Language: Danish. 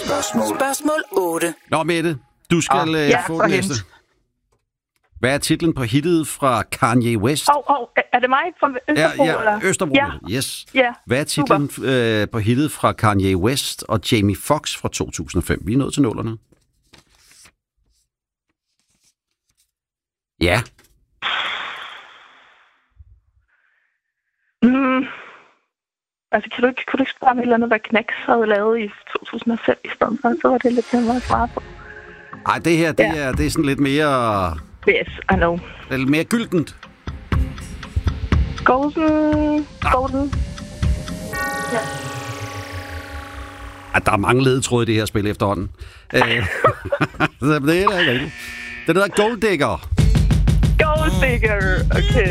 Spørgsmål 8. Nå, Mette, du skal få den næste. Hvad er titlen på hittet fra Kanye West? Er det mig fra Østerbro? Ja, Østerbro. Ja. Yes. Ja, hvad er titlen på hittet fra Kanye West og Jamie Foxx fra 2005? Vi er nået til nullerne. Ja. Altså, kunne du ikke spørge mig et eller andet, hvad Knacks havde lavet i 2005 i stedet for? Så var det lidt nemmere at svare på. Ej, det her, det er sådan lidt mere... Yes, I know. Lidt mere gyldent. Golden. Ja. Ej, der er mange ledetråde i det her spil efterhånden. Det er da ikke rigtigt. Den hedder Gold Digger. Gold Digger, okay.